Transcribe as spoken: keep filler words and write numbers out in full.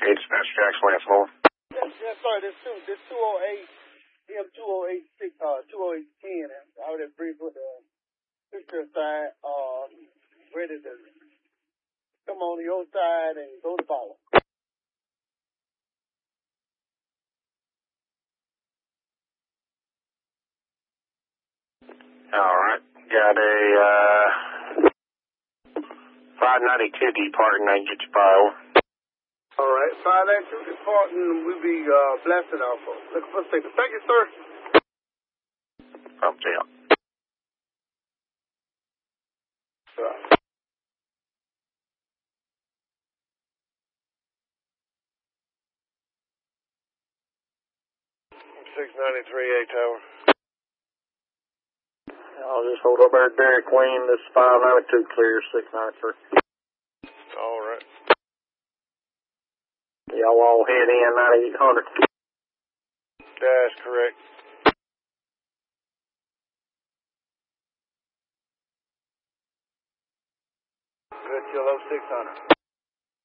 Okay, dispatch Jackson Lance Lowell. Yes, yes, sir. This two, this two oh eight, M two oh eight six, uh, two oh eight ten. I would have briefed with the sister side, uh, ready to come on the other side and go to power. All right. Got a uh, five ninety-two departing. I can get you power. All right. five ninety-two departing. We'll be uh, blasted off. Looking for a signal. Thank you, sir. Pump out. Right. six ninety-three, A Tower. I'll just hold up there at Dairy Queen. This is five ninety-two clear, six ninety-three. All right. Y'all all head in ninety-eight hundred. That's correct. Good, Kilo six hundred.